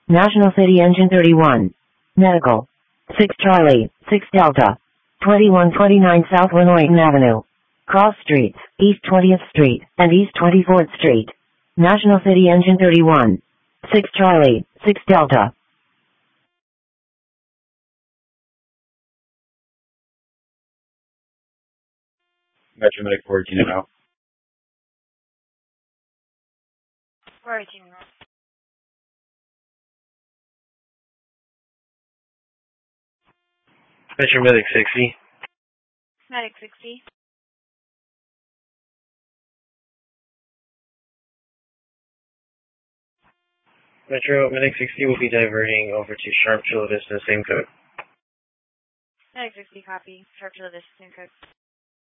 National City Engine 31. Medical. 6 Charlie, 6 Delta. 2129 South Lenoyton Avenue. Cross Streets, East 20th Street, and East 24th Street. National City Engine 31. 6 Charlie, 6 Delta. Metro Medic 14 and out. 14. Metro Medic 60. Medic 60. Metro Medic 60 will be diverting over to Sharp Chula Vista, same code. Medic 60 copy. Sharp to the distance code.